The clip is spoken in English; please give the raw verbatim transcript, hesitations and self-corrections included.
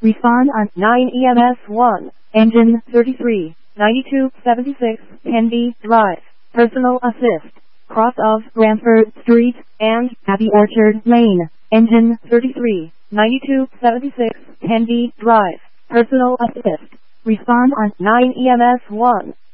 Respond on nine E M S one. Engine thirty-three, ninety-two seventy-six, Tenby Drive. Personal assist. Cross of Brantford Street and Abbey Orchard Lane. Engine thirty-three, ninety-two seventy-six, Tenby Drive. Personal assist. Respond on nine E M S one.